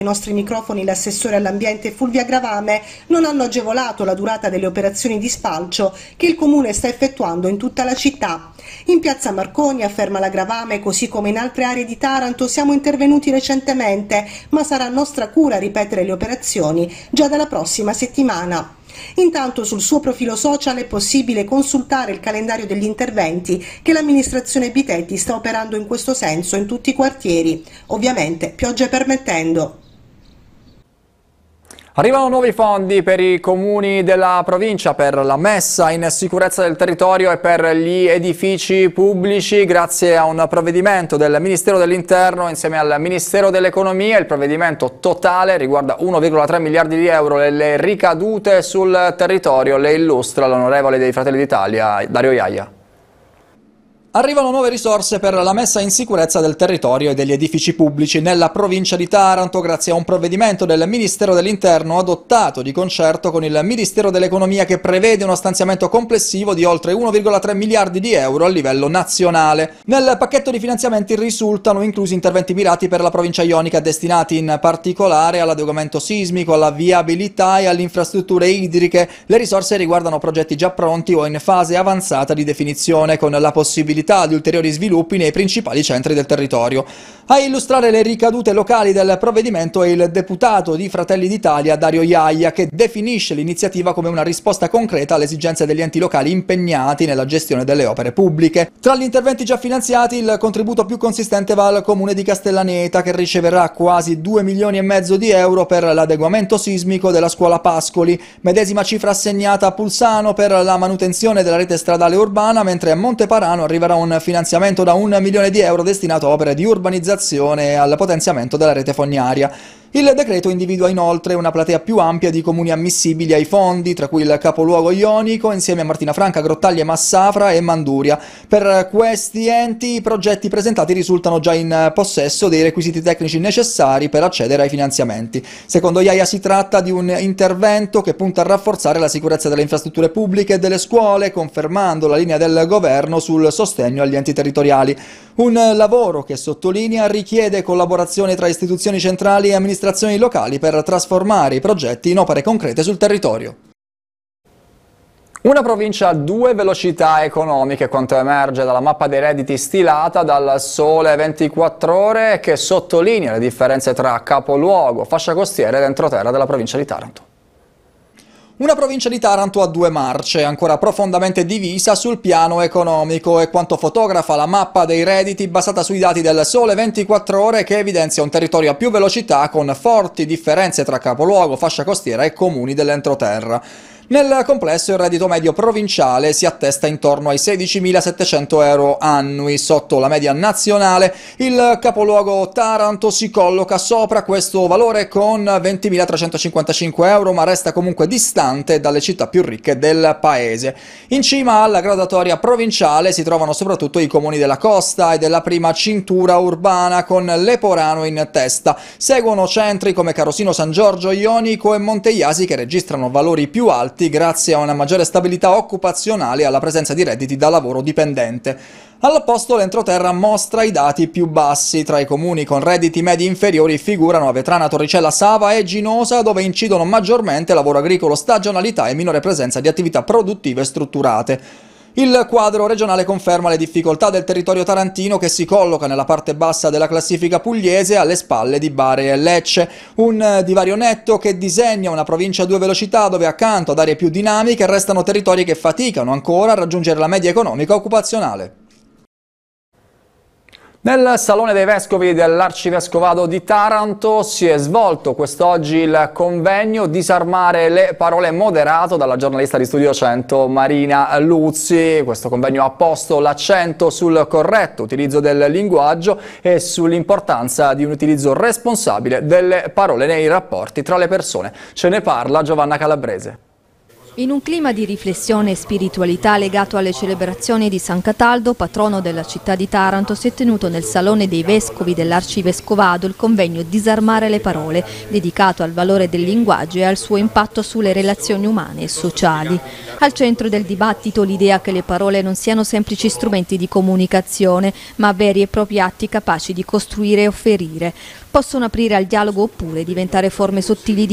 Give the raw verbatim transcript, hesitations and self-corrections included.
Ai nostri microfoni l'assessore all'ambiente Fulvia Gravame non hanno agevolato la durata delle operazioni di spalcio che il Comune sta effettuando in tutta la città. In piazza Marconi, afferma la Gravame, così come in altre aree di Taranto, siamo intervenuti recentemente, ma sarà nostra cura ripetere le operazioni già dalla prossima settimana. Intanto sul suo profilo social è possibile consultare il calendario degli interventi che l'amministrazione Bitetti sta operando in questo senso in tutti i quartieri, ovviamente pioggia permettendo. Arrivano nuovi fondi per i comuni della provincia per la messa in sicurezza del territorio e per gli edifici pubblici grazie a un provvedimento del Ministero dell'Interno insieme al Ministero dell'Economia. Il provvedimento totale riguarda uno virgola tre miliardi di euro e le ricadute sul territorio le illustra l'onorevole dei Fratelli d'Italia, Dario Iaia. Arrivano nuove risorse per la messa in sicurezza del territorio e degli edifici pubblici nella provincia di Taranto grazie a un provvedimento del Ministero dell'Interno adottato di concerto con il Ministero dell'Economia che prevede uno stanziamento complessivo di oltre uno virgola tre miliardi di euro a livello nazionale. Nel pacchetto di finanziamenti risultano inclusi interventi mirati per la provincia ionica destinati in particolare all'adeguamento sismico, alla viabilità e alle infrastrutture idriche. Le risorse riguardano progetti già pronti o in fase avanzata di definizione con la possibilità di ulteriori sviluppi nei principali centri del territorio. A illustrare le ricadute locali del provvedimento è il deputato di Fratelli d'Italia Dario Iaia, che definisce l'iniziativa come una risposta concreta alle esigenze degli enti locali impegnati nella gestione delle opere pubbliche. Tra gli interventi già finanziati, il contributo più consistente va al comune di Castellaneta, che riceverà quasi due milioni e mezzo di euro per l'adeguamento sismico della scuola Pascoli, medesima cifra assegnata a Pulsano per la manutenzione della rete stradale urbana, mentre a Monteparano arriverà un finanziamento da un milione di euro destinato a opere di urbanizzazione e al potenziamento della rete fognaria. Il decreto individua inoltre una platea più ampia di comuni ammissibili ai fondi, tra cui il capoluogo ionico, insieme a Martinafranca, Grottaglie, Massafra e Manduria. Per questi enti i progetti presentati risultano già in possesso dei requisiti tecnici necessari per accedere ai finanziamenti. Secondo Iaia si tratta di un intervento che punta a rafforzare la sicurezza delle infrastrutture pubbliche e delle scuole, confermando la linea del governo sul sostegno agli enti territoriali. Un lavoro che, sottolinea, richiede collaborazione tra istituzioni centrali e amministrazioni locali per trasformare i progetti in opere concrete sul territorio. Una provincia a due velocità economiche, quanto emerge dalla mappa dei redditi stilata dal Sole ventiquattro Ore, che sottolinea le differenze tra capoluogo, fascia costiera ed entroterra della provincia di Taranto. Una provincia di Taranto a due marce, ancora profondamente divisa sul piano economico, è quanto fotografa la mappa dei redditi basata sui dati del Sole ventiquattro Ore, che evidenzia un territorio a più velocità con forti differenze tra capoluogo, fascia costiera e comuni dell'entroterra. Nel complesso il reddito medio provinciale si attesta intorno ai sedicimilasettecento euro annui, sotto la media nazionale. Il capoluogo Taranto si colloca sopra questo valore con ventimilatrecentocinquantacinque euro, ma resta comunque distante dalle città più ricche del paese. In cima alla graduatoria provinciale si trovano soprattutto i comuni della costa e della prima cintura urbana, con Leporano in testa. Seguono centri come Carosino, San Giorgio Ionico e Monteiasi, che registrano valori più alti grazie a una maggiore stabilità occupazionale e alla presenza di redditi da lavoro dipendente. Al posto l'entroterra mostra i dati più bassi. Tra i comuni con redditi medi inferiori figurano Avetrana, Torricella, Sava e Ginosa, dove incidono maggiormente lavoro agricolo, stagionalità e minore presenza di attività produttive strutturate. Il quadro regionale conferma le difficoltà del territorio tarantino, che si colloca nella parte bassa della classifica pugliese alle spalle di Bari e Lecce. Un divario netto che disegna una provincia a due velocità, dove accanto ad aree più dinamiche restano territori che faticano ancora a raggiungere la media economica occupazionale. Nel Salone dei Vescovi dell'Arcivescovado di Taranto si è svolto quest'oggi il convegno Disarmare le parole, moderato dalla giornalista di Studio cento Marina Luzzi. Questo convegno ha posto l'accento sul corretto utilizzo del linguaggio e sull'importanza di un utilizzo responsabile delle parole nei rapporti tra le persone. Ce ne parla Giovanna Calabrese. In un clima di riflessione e spiritualità legato alle celebrazioni di San Cataldo, patrono della città di Taranto, si è tenuto nel Salone dei Vescovi dell'Arcivescovado il convegno Disarmare le parole, dedicato al valore del linguaggio e al suo impatto sulle relazioni umane e sociali. Al centro del dibattito l'idea che le parole non siano semplici strumenti di comunicazione, ma veri e propri atti capaci di costruire e offerire. Possono aprire al dialogo oppure diventare forme sottili di